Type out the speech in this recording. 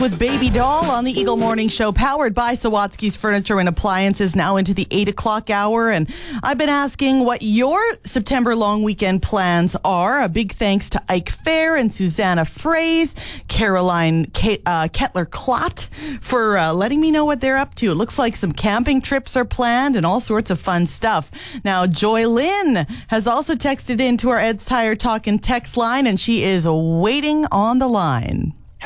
With Baby Doll on the Eagle Morning Show, powered by Sawatsky's Furniture and Appliances, now into the 8 o'clock hour. And I've been asking what your September long weekend plans are. A big thanks to Ike Fair and Susanna Fraze, Caroline Kettler-Klott for letting me know what they're up to. It looks like some camping trips are planned and all sorts of fun stuff. Now, Joy Lynn has also texted into our Ed's Tire Talk and text line, and she is waiting on the line.